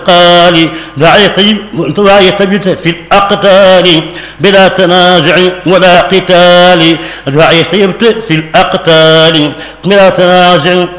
قال دعي طيب في الأقتال بلا تنازع ولا قتال، دعي طيب في الأقتال بلا تنازع